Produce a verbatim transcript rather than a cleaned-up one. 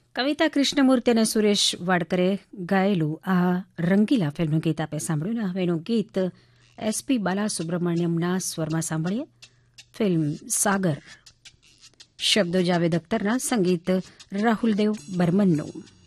કવિતા કૃષ્ણમૂર્તિ અને સુરેશ વાડકરે ગાયેલું આ રંગીલા ફિલ્મનું ગીત આપે સાંભળ્યું ને હવે એનું ગીત એસપી બાલાસુબ્રમણ્યમના સ્વરમાં સાંભળીએ. ફિલ્મ સાગર. શબ્દો જાવેદ અખ્તરના, સંગીત રાહુલદેવ બર્મનનું.